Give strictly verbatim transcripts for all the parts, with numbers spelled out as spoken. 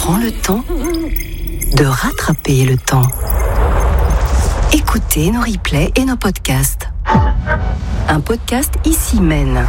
prend le temps de rattraper le temps. Écoutez nos replays et nos podcasts. Un podcast Ici Mène.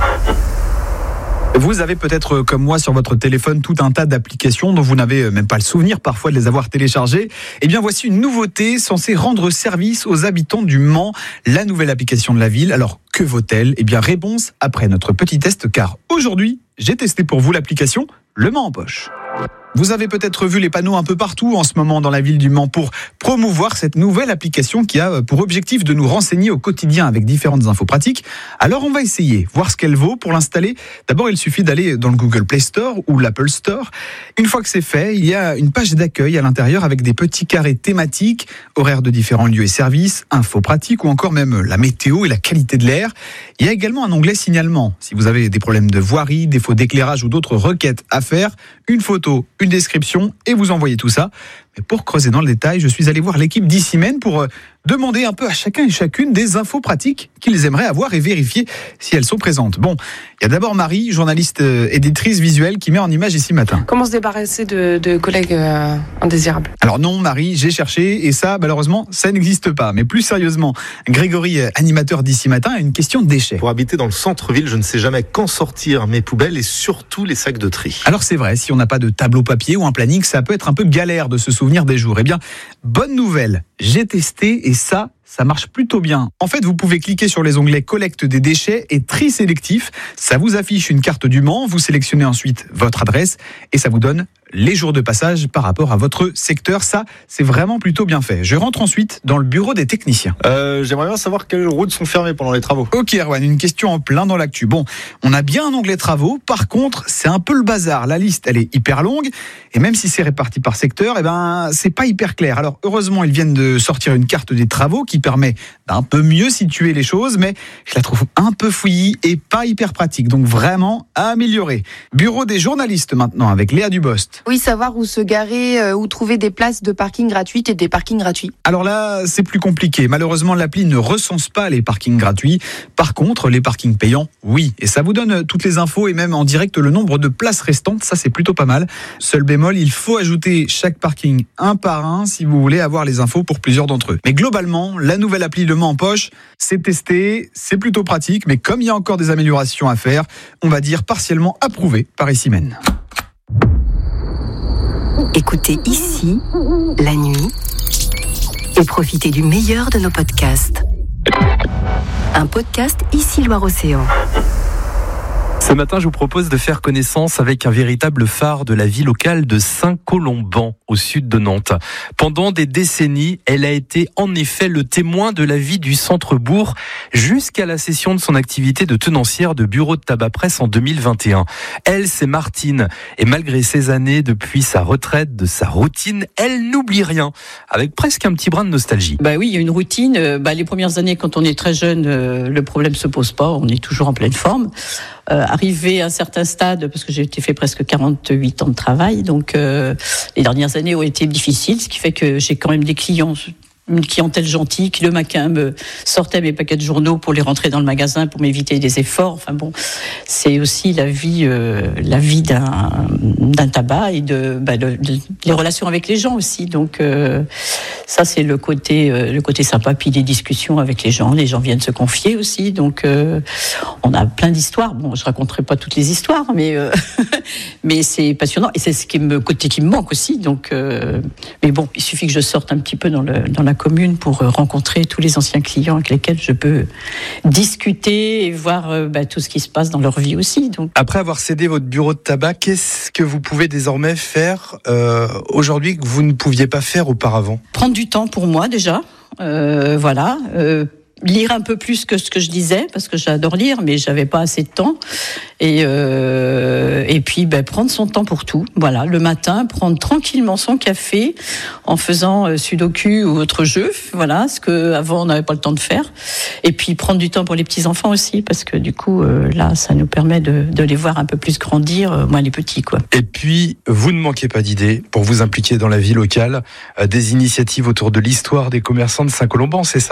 Vous avez peut-être, comme moi, sur votre téléphone, tout un tas d'applications dont vous n'avez même pas le souvenir parfois de les avoir téléchargées. Eh bien, voici une nouveauté censée rendre service aux habitants du Mans, la nouvelle application de la ville. Alors, que vaut-elle ? Eh bien, réponse après notre petit test, car aujourd'hui, j'ai testé pour vous l'application Le Mans en poche. Vous avez peut-être vu les panneaux un peu partout en ce moment dans la ville du Mans pour promouvoir cette nouvelle application qui a pour objectif de nous renseigner au quotidien avec différentes infos pratiques. Alors on va essayer, voir ce qu'elle vaut pour l'installer. D'abord, il suffit d'aller dans le Google Play Store ou l'Apple Store. Une fois que c'est fait, il y a une page d'accueil à l'intérieur avec des petits carrés thématiques, horaires de différents lieux et services, infos pratiques ou encore même la météo et la qualité de l'air. Il y a également un onglet signalement. Si vous avez des problèmes de voirie, défaut d'éclairage ou d'autres requêtes à faire, une photo, une description et vous envoyez tout ça. Mais pour creuser dans le détail, je suis allé voir l'équipe d'Ici Mène pour demander un peu à chacun et chacune des infos pratiques qu'ils aimeraient avoir et vérifier si elles sont présentes. Bon, il y a d'abord Marie, journaliste euh, éditrice visuelle, qui met en image ici matin. Comment se débarrasser de, de collègues euh, indésirables ? Alors non, Marie, j'ai cherché et ça, malheureusement, ça n'existe pas. Mais plus sérieusement, Grégory, animateur d'Ici Matin, a une question de déchets. Pour habiter dans le centre-ville, je ne sais jamais quand sortir mes poubelles et surtout les sacs de tri. Alors c'est vrai, si on n'a pas de tableau papier ou un planning, ça peut être un peu galère de se souvenir des jours. Eh bien, bonne nouvelle, j'ai testé et ça, ça marche plutôt bien. En fait, vous pouvez cliquer sur les onglets collecte des déchets et tri sélectif. Ça vous affiche une carte du Mans, vous sélectionnez ensuite votre adresse et ça vous donne les jours de passage par rapport à votre secteur. Ça, c'est vraiment plutôt bien fait. Je rentre ensuite dans le bureau des techniciens. Euh, j'aimerais bien savoir quelles routes sont fermées pendant les travaux. Ok Erwan, une question en plein dans l'actu. Bon, on a bien un onglet travaux. Par contre, c'est un peu le bazar. La liste, elle est hyper longue. Et même si c'est réparti par secteur, eh ben, c'est pas hyper clair. Alors, heureusement, ils viennent de sortir une carte des travaux qui permet d'un peu mieux situer les choses, mais je la trouve un peu fouillie et pas hyper pratique. Donc vraiment à améliorer. Bureau des journalistes maintenant avec Léa Dubost. Oui, savoir où se garer, euh, où trouver des places de parking gratuites et des parkings gratuits. Alors là, c'est plus compliqué. Malheureusement, l'appli ne recense pas les parkings gratuits. Par contre, les parkings payants, oui. Et ça vous donne toutes les infos et même en direct le nombre de places restantes. Ça, c'est plutôt pas mal. Seul bémol, il faut ajouter chaque parking un par un si vous voulez avoir les infos pour plusieurs d'entre eux. Mais globalement, la nouvelle appli Le Mans en poche, c'est testé, c'est plutôt pratique. Mais comme il y a encore des améliorations à faire, on va dire partiellement approuvé par Ici Mène. Écoutez Ici, la nuit, et profitez du meilleur de nos podcasts. Un podcast Ici Loire-Océan. Ce matin, je vous propose de faire connaissance avec un véritable phare de la vie locale de Saint-Colomban, au sud de Nantes. Pendant des décennies, elle a été en effet le témoin de la vie du centre-bourg jusqu'à la cession de son activité de tenancière de bureau de tabac presse en deux mille vingt et un. Elle, c'est Martine. Et malgré ces années, depuis sa retraite, de sa routine, elle n'oublie rien, avec presque un petit brin de nostalgie. Bah oui, il y a une routine. Bah, les premières années, quand on est très jeune, euh, le problème se pose pas. On est toujours en pleine forme. Euh, arrivé à un certain stade, parce que j'ai été fait presque quarante-huit ans de travail, donc euh, les dernières années ont été difficiles, ce qui fait que j'ai quand même des clients, une clientèle gentille qui le matin me sortait mes paquets de journaux pour les rentrer dans le magasin pour m'éviter des efforts. Enfin bon, c'est aussi la vie, euh, la vie d'un, d'un tabac et de, bah, de, de les relations avec les gens aussi. Donc euh, ça c'est le côté, euh, le côté sympa. Puis les discussions avec les gens, les gens viennent se confier aussi. Donc euh, on a plein d'histoires. Bon, je raconterai pas toutes les histoires, mais euh, mais c'est passionnant et c'est ce qui me côté qui me manque aussi. Donc euh, mais bon, il suffit que je sorte un petit peu dans le dans la commune pour rencontrer tous les anciens clients avec lesquels je peux discuter et voir euh, bah, tout ce qui se passe dans leur vie aussi. Donc. Après avoir cédé votre bureau de tabac, qu'est-ce que vous pouvez désormais faire euh, aujourd'hui que vous ne pouviez pas faire auparavant ? Prendre du temps pour moi déjà, euh, voilà. Euh, lire un peu plus que ce que je lisais, parce que j'adore lire, mais j'avais pas assez de temps. Et, euh, et puis, ben, prendre son temps pour tout. Voilà, le matin, prendre tranquillement son café en faisant euh, sudoku ou autre jeu. Voilà, ce que avant on n'avait pas le temps de faire. Et puis, prendre du temps pour les petits-enfants aussi, parce que du coup, euh, là, ça nous permet de, de les voir un peu plus grandir, euh, moins les petits, quoi. Et puis, vous ne manquez pas d'idées pour vous impliquer dans la vie locale, euh, des initiatives autour de l'histoire des commerçants de Saint-Colomban, c'est ça ?